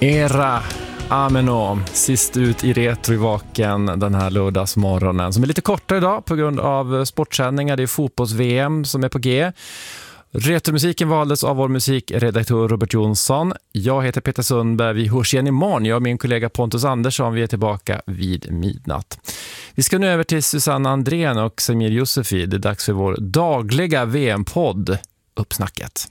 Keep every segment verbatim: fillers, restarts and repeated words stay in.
Era Ameno, sist ut i Retrovaken den här lördagsmorgonen som är lite kortare idag på grund av sportsändningar. Det är fotbolls-V M som är på G. Retromusiken valdes av vår musikredaktör Robert Jonsson. Jag heter Peter Sundberg. Vi hörs igen imorgon. Jag och min kollega Pontus Andersson, vi är tillbaka vid midnatt. Vi ska nu över till Susanne Andrén och Samir Youssefi. Det är dags för vår dagliga V M-podd Uppsnacket.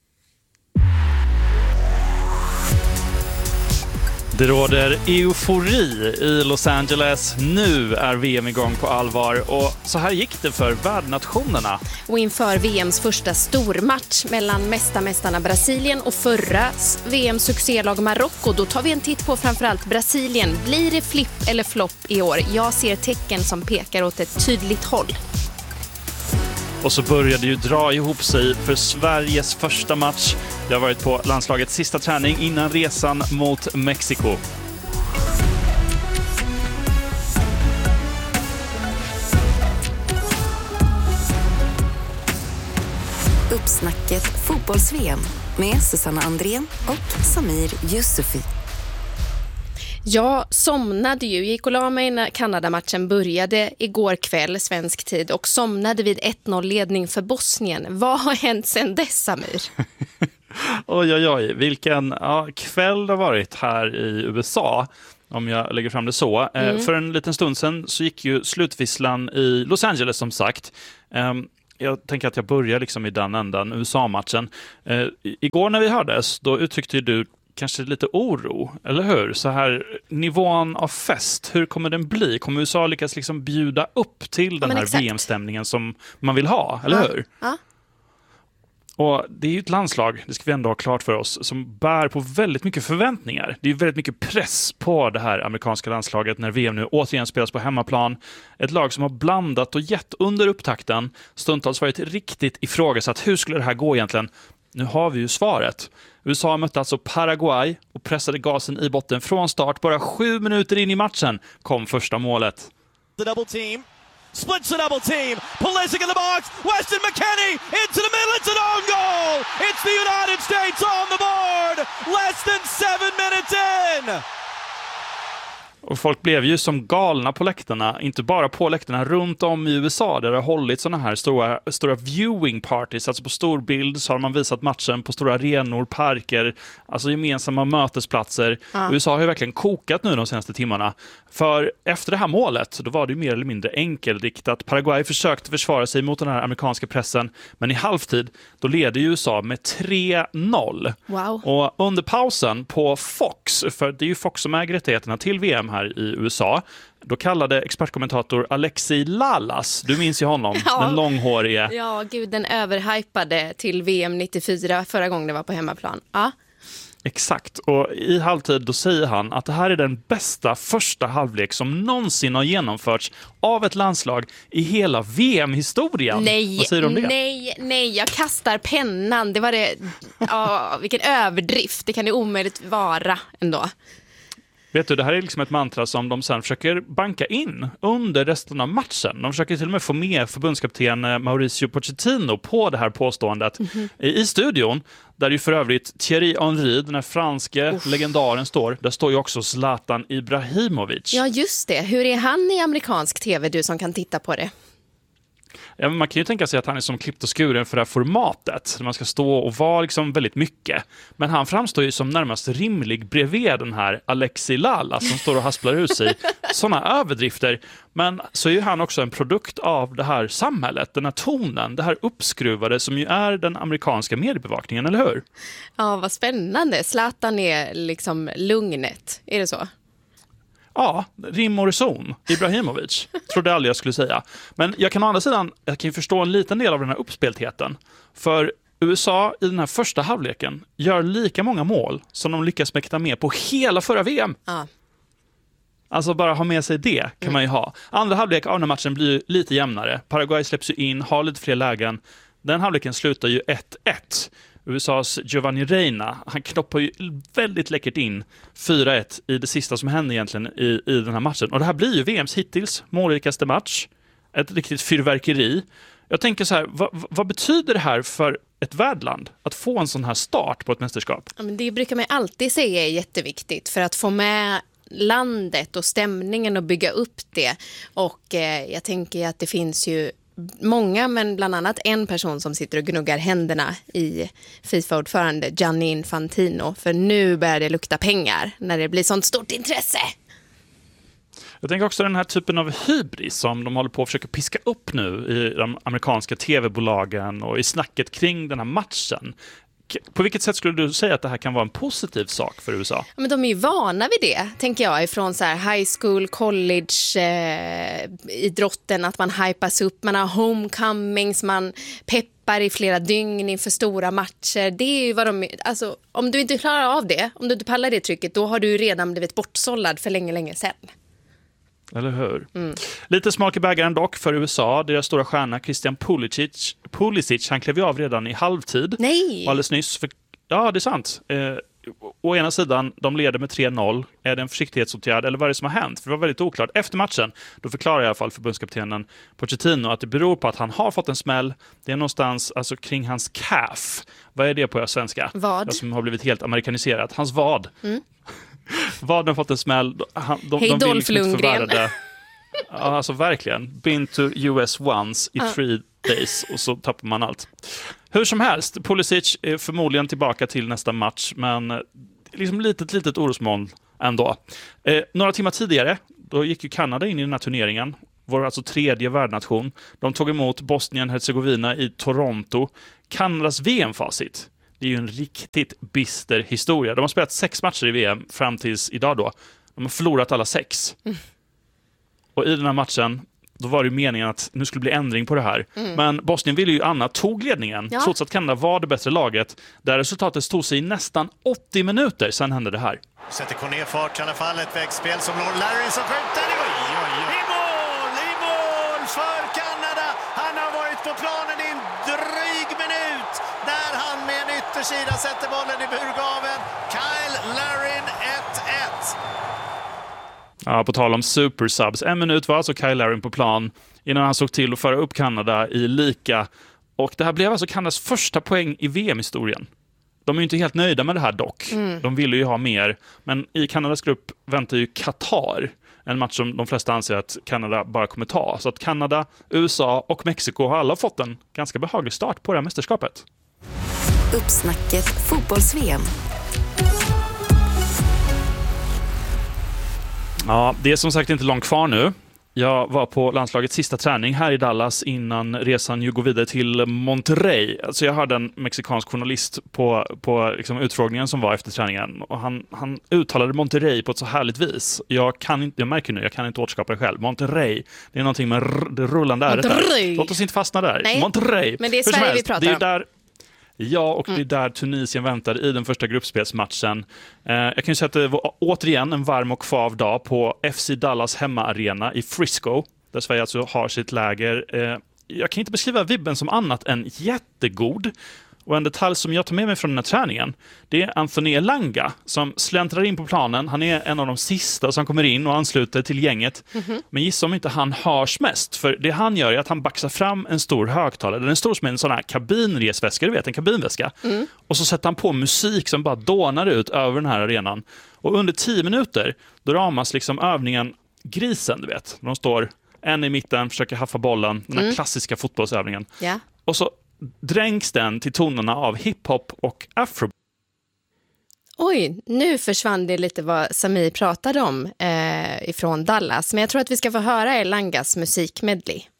Det råder eufori i Los Angeles. Nu är V M igång på allvar och så här gick det för värdnationerna. Och inför V M:s första stormatch mellan mästarmästarna Brasilien och förra V M-succélag Marocko, då tar vi en titt på framförallt Brasilien. Blir det flipp eller flopp i år? Jag ser tecken som pekar åt ett tydligt håll. Och så började ju dra ihop sig för Sveriges första match. Det har varit på landslagets sista träning innan resan mot Mexiko. Uppsnacket fotbolls-V M med Susanne Andrén och Samir Youssefi. Jag somnade ju, gick och la mig när Kanadamatchen började igår kväll svensk tid och somnade vid ett noll-ledning för Bosnien. Vad har hänt sedan dess, Samir? Oj, oj, oj. Vilken ja, kväll det har varit här i U S A, om jag lägger fram det så. Mm. Eh, för en liten stund sedan så gick ju slutvisslan i Los Angeles som sagt. Eh, jag tänker att jag börjar liksom i den ändan, U S A-matchen. Eh, igår när vi hördes, då uttryckte ju du kanske lite oro, eller hur? Så här, nivån av fest, hur kommer den bli? Kommer U S A lyckas liksom bjuda upp till den ja, här exakt. V M-stämningen som man vill ha, eller ja. hur? Ja. Och det är ju ett landslag, det ska vi ändå ha klart för oss, som bär på väldigt mycket förväntningar. Det är ju väldigt mycket press på det här amerikanska landslaget när V M nu återigen spelas på hemmaplan. Ett lag som har blandat och gett under upptakten, stundtals varit riktigt ifrågasatt. Hur skulle det här gå egentligen? Nu har vi ju svaret. U S A mötte alltså Paraguay och pressade gasen i botten från start. Bara sju minuter in i matchen kom första målet. The double team. Splits the double team. Pulisic in the box. Weston McKennie into the middle. It's an own goal. It's the United States on the board. Less than seven minutes in. Och folk blev ju som galna på läktarna, inte bara på läktarna, runt om i U S A där det har hållit sådana här stora, stora viewing parties, alltså på stor bild så har man visat matchen på stora arenor, parker, alltså gemensamma mötesplatser. Ja. U S A har ju verkligen kokat nu de senaste timmarna. För efter det här målet, då var det ju mer eller mindre enkelriktat. Paraguay försökte försvara sig mot den här amerikanska pressen, men i halvtid, då leder ju U S A med tre noll. Wow. Och under pausen på Fox, för det är ju Fox som äger rättigheterna till V M här i U S A, då kallade expertkommentator Alexi Lalas, du minns ju honom, ja. Den långhårige. Ja, gud, den överhypade till V M nittiofyra förra gången det var på hemmaplan. Ja. Exakt, och i halvtid då säger han att det här är den bästa första halvlek som någonsin har genomförts av ett landslag i hela V M-historien. Nej, Vad säger du om det? nej, nej, jag kastar pennan. Det var det, ja, vilken överdrift, det kan det omöjligt vara ändå. Vet du, det här är liksom ett mantra som de sen försöker banka in under resten av matchen. De försöker till och med få med förbundskapten Mauricio Pochettino på det här påståendet mm-hmm. i studion. Där ju för övrigt Thierry Henry, den här franske Uff. legendaren, står. Där står ju också Zlatan Ibrahimovic. Ja, just det. Hur är han i amerikansk tv, du som kan titta på det? Ja, man kan ju tänka sig att han är som klippt och skuren för det här formatet. Där man ska stå och vara liksom väldigt mycket. Men han framstår ju som närmast rimlig bredvid den här Alexi Lala som står och hasplar ur sig sådana överdrifter. Men så är ju han också en produkt av det här samhället, den här tonen, det här uppskruvade som ju är den amerikanska mediebevakningen, eller hur? Ja, vad spännande. Zlatan är liksom lugnet, är det så? Ja, rim och reson. Ibrahimovic. Trodde aldrig jag skulle säga. Men jag kan å andra sidan, jag kan ju förstå en liten del av den här uppspeltheten. För U S A i den här första halvleken gör lika många mål som de lyckas mäkta med på hela förra V M. Ja. Alltså bara ha med sig det kan mm. man ju ha. Andra halvlek av den här matchen blir lite jämnare. Paraguay släpps ju in, har lite fler lägen. Den halvleken slutar ju ett ett. U S A:s Giovanni Reina, han knoppar ju väldigt läckert in fyra ett i det sista som hände egentligen i, i den här matchen. Och det här blir ju V M:s hittills målrikaste match. Ett riktigt fyrverkeri. Jag tänker så här, vad, vad betyder det här för ett värdland att få en sån här start på ett mästerskap? Ja, men det brukar man alltid säga är jätteviktigt för att få med landet och stämningen och bygga upp det. Och eh, jag tänker att det finns ju många, men bland annat en person som sitter och gnuggar händerna i FIFA-ordförande Gianni Infantino. För nu börjar det lukta pengar när det blir sånt stort intresse. Jag tänker också den här typen av hybris som de håller på att försöka piska upp nu i de amerikanska tv-bolagen och i snacket kring den här matchen. På vilket sätt skulle du säga att det här kan vara en positiv sak för U S A? Ja, men de är ju vana vid det, tänker jag, ifrån så här high school, college, eh, idrotten, att man hypas upp, man har homecomings, man peppar i flera dygn inför stora matcher. Det är ju vad de, alltså, om du inte klarar av det, om du inte pallar det trycket, då har du ju redan blivit bortsållad för länge, länge sedan. Eller hur? Mm. Lite smak i bägaren dock för U S A. Deras stora stjärna Christian Pulisic, Pulisic han klev ju av redan i halvtid. Nej! Alldeles nyss. För, ja, det är sant. Eh, å ena sidan, de leder med tre noll. Är det en försiktighetsåtgärd eller vad är det som har hänt? För det var väldigt oklart. Efter matchen, då förklarar i alla fall förbundskaptenen Pochettino att det beror på att han har fått en smäll. Det är någonstans alltså, kring hans calf. Vad är det på svenska? Vad? Det som har blivit helt amerikaniserat. Hans vad. Mm. Vad har fått en smäll. Han, de, Hej de vill Dolph liksom Lundgren. Ja, alltså verkligen. Been to U S once i uh. three days och så tappar man allt. Hur som helst, Pulisic är förmodligen tillbaka till nästa match, men liksom litet, litet orosmoln ändå. Eh, några timmar tidigare, då gick ju Kanada in i den här turneringen. Vår alltså tredje värdnation. De tog emot Bosnien-Hercegovina i Toronto. Kanadas V M-facit. Det är ju en riktigt bister historia. De har spelat sex matcher i V M fram tills idag då. De har förlorat alla sex. Mm. Och i den här matchen, då var det ju meningen att nu skulle bli ändring på det här. Mm. Men Bosnien ville ju Anna tog ledningen, ja. Trots att Kanada var det bättre laget. Där resultatet stod sig i nästan åttio minuter, sen hände det här. Sätter Corné fart i alla fall, ett vägspel som når Larry som skjuter. Oj, oj, oj. I mål, i mål för Kanada. Han har varit på planen i en dryg minut. Där han med en yttersida sätter bollen i burgaven. Kyle Larin ett ett. Ja, på tal om supersubs. En minut var alltså Kyle Larin på plan innan han såg till att föra upp Kanada i lika. Och det här blev alltså Kanadas första poäng i V M-historien. De är ju inte helt nöjda med det här dock. Mm. De ville ju ha mer. Men i Kanadas grupp väntar ju Qatar. En match som de flesta anser att Kanada bara kommer ta. Så att Kanada, U S A och Mexiko har alla fått en ganska behaglig start på det här mästerskapet. Uppsnacket fotbolls-V M. Ja, det är som sagt inte långt kvar nu. Jag var på landslagets sista träning här i Dallas innan resan ju går vidare till Monterrey. Alltså jag hörde en mexikansk journalist på, på liksom utfrågningen som var efter träningen. Och han, han uttalade Monterrey på ett så härligt vis. Jag, kan inte, jag märker nu, jag kan inte återskapa det själv. Monterrey, det är någonting med r- det rullande ärret där. Låt oss inte fastna där. Nej, Monterrey. Men det är Sverige vi pratar det är om. där, Ja, och det är där Tunisien väntade i den första gruppspelsmatchen. Eh, jag kan ju säga att det var återigen en varm och kvav dag på F C Dallas hemmaarena i Frisco, där Sverige alltså har sitt läger. Eh, jag kan inte beskriva vibben som annat än jättegod. Och en detalj som jag tar med mig från den här träningen, det är Anthony Elanga som släntrar in på planen. Han är en av de sista som kommer in och ansluter till gänget. Mm-hmm. Men gissa om inte han hörs mest. För det han gör är att han baxar fram en stor högtalare. Den är stor som en sån här kabinresväska, du vet, en kabinväska. Mm. Och så sätter han på musik som bara dånar ut över den här arenan. Och under tio minuter, då ramas liksom övningen grisen, du vet. De står en i mitten, försöker haffa bollen. Den här mm. klassiska fotbollsövningen. Yeah. Och så dränks den till tonerna av hiphop och afro. Oj, nu försvann det lite vad Samir pratade om eh, ifrån Dallas. Men jag tror att vi ska få höra Elangas musikmedley.